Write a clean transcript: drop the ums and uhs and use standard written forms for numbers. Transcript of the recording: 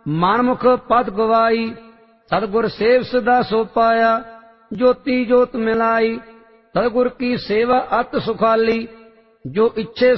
ਮਨਮੁਖ ਪਦ ਗਵਾਈ, ਸਤਿਗੁਰ ਸੇਵ ਸਦਾ ਸੋ ਪਾਇਆ। ਜੋਤੀ ਜੋਤ ਮਿਲਾਈ, ਸਤਿਗੁਰ ਕੀ ਸੇਵਾ ਅਤ ਸੁਖਾਲੀ, ਜੋ ਇੱਛੇ